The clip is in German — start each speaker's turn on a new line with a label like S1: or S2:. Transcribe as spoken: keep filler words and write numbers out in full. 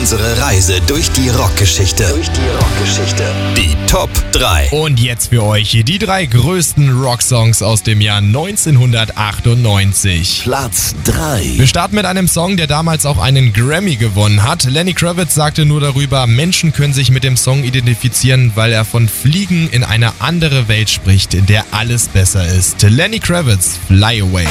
S1: Unsere Reise durch die Rockgeschichte. Durch die Rockgeschichte. Die Top drei.
S2: Und jetzt für euch die drei größten Rocksongs aus dem Jahr neunzehnhundertachtundneunzig.
S1: Platz drei.
S2: Wir starten mit einem Song, der damals auch einen Grammy gewonnen hat. Lenny Kravitz sagte nur darüber, Menschen können sich mit dem Song identifizieren, weil er von Fliegen in eine andere Welt spricht, in der alles besser ist. Lenny Kravitz, Fly Away.